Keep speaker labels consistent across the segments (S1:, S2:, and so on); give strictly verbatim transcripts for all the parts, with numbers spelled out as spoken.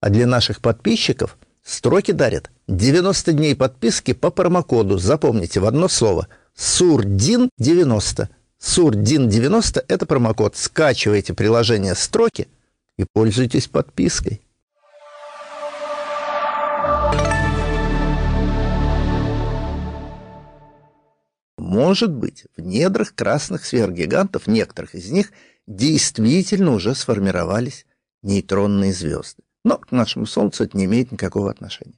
S1: А для наших подписчиков строки дарят девяносто дней подписки по промокоду. Запомните в одно слово: Сурдин девяносто. Сурдин девяносто – это промокод. Скачивайте приложение «Строки» и пользуйтесь подпиской. Может быть, в недрах красных сверхгигантов, некоторых из них, действительно уже сформировались нейтронные звезды. Но к нашему Солнцу это не имеет никакого отношения.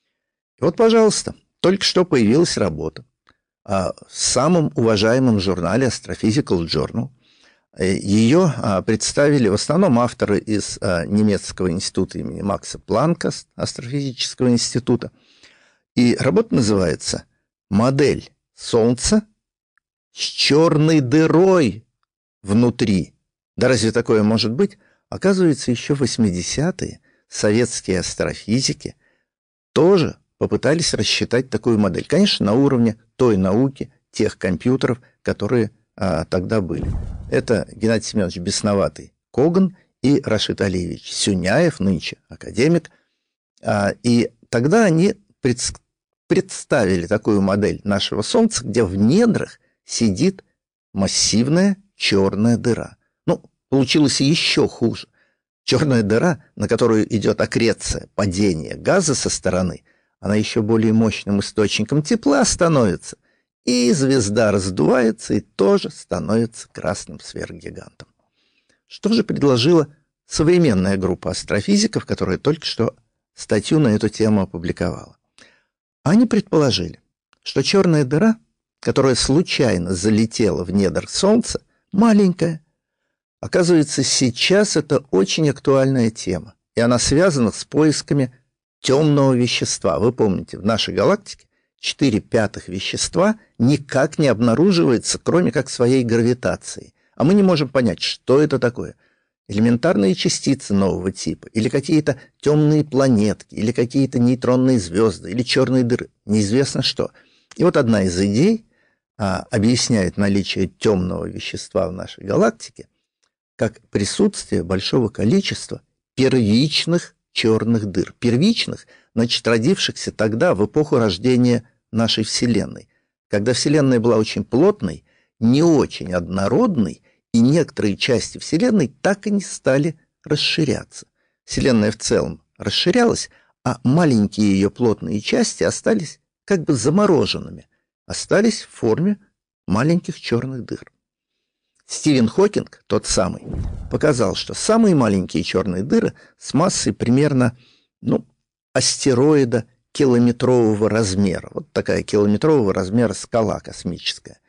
S1: И вот, пожалуйста, только что появилась работа в самом уважаемом журнале Astrophysical Journal. Ее представили в основном авторы из немецкого института имени Макса Планка, астрофизического института. И работа называется «Модель Солнца с черной дырой внутри». Да разве такое может быть? Оказывается, еще в восьмидесятые советские астрофизики тоже попытались рассчитать такую модель. Конечно, на уровне той науки, тех компьютеров, которые а, тогда были. Это Геннадий Семенович Бесноватый Коган и Рашид Алиевич Сюняев, нынче академик. А, и тогда они пред, представили такую модель нашего Солнца, где в недрах сидит массивная черная дыра. Ну, получилось еще хуже. Черная дыра, на которую идет аккреция, падение газа со стороны, она еще более мощным источником тепла становится, и звезда раздувается и тоже становится красным сверхгигантом. Что же предложила современная группа астрофизиков, которая только что статью на эту тему опубликовала? Они предположили, что черная дыра, которая случайно залетела в недр Солнца, маленькая. Оказывается, сейчас это очень актуальная тема, и она связана с поисками темного вещества. Вы помните, в нашей галактике четыре пятых вещества никак не обнаруживается, кроме как своей гравитацией. А мы не можем понять, что это такое. Элементарные частицы нового типа, или какие-то темные планетки, или какие-то нейтронные звезды, или черные дыры. Неизвестно что. И вот одна из идей а, объясняет наличие темного вещества в нашей галактике как присутствие большого количества первичных черных дыр. Первичных, значит, родившихся тогда, в эпоху рождения нашей Вселенной. Когда Вселенная была очень плотной, не очень однородной, и некоторые части Вселенной так и не стали расширяться. Вселенная в целом расширялась, а маленькие ее плотные части остались как бы замороженными, остались в форме маленьких черных дыр. Стивен Хокинг, тот самый, показал, что самые маленькие черные дыры с массой примерно, ну, астероида километрового размера. Вот такая километрового размера скала космическая.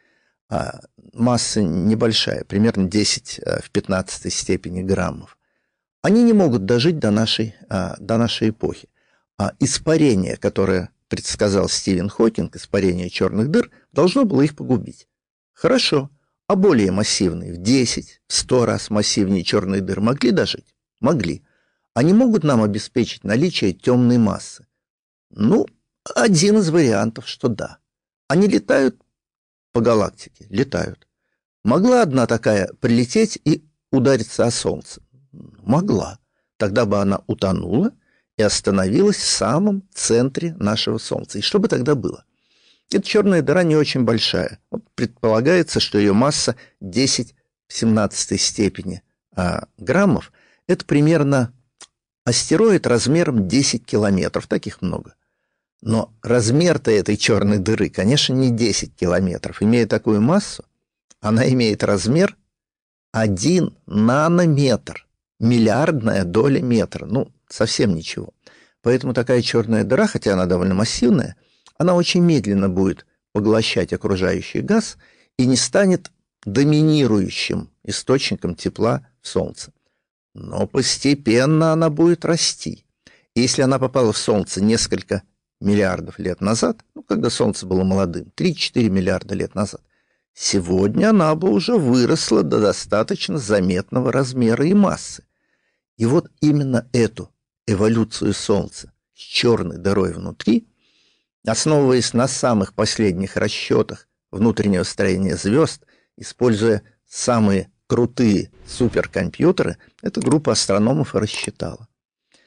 S1: А масса небольшая, примерно десять в пятнадцатой степени граммов. Они не могут дожить до нашей, до нашей эпохи. А испарение, которое предсказал Стивен Хокинг, испарение черных дыр, должно было их погубить. Хорошо. А более массивные, в десять, в сто раз массивнее черные дыры могли дожить? Могли. Они могут нам обеспечить наличие темной массы? Ну, один из вариантов, что да. Они летают по галактике? Летают. Могла одна такая прилететь и удариться о Солнце? Могла. Тогда бы она утонула и остановилась в самом центре нашего Солнца. И что бы тогда было? Эта черная дыра не очень большая. Вот предполагается, что ее масса десять в семнадцатой степени а, граммов. Это примерно астероид размером десять километров. Таких много. Но размер-то этой черной дыры, конечно, не десять километров. Имея такую массу, она имеет размер один нанометр. Миллиардная доля метра. Ну, совсем ничего. Поэтому такая черная дыра, хотя она довольно массивная, она очень медленно будет поглощать окружающий газ и не станет доминирующим источником тепла в Солнце. Но постепенно она будет расти. И если она попала в Солнце несколько миллиардов лет назад, ну, когда Солнце было молодым, три-четыре миллиарда лет назад, сегодня она бы уже выросла до достаточно заметного размера и массы. И вот именно эту эволюцию Солнца с черной дырой внутри, основываясь на самых последних расчетах внутреннего строения звезд, используя самые крутые суперкомпьютеры, эта группа астрономов и рассчитала.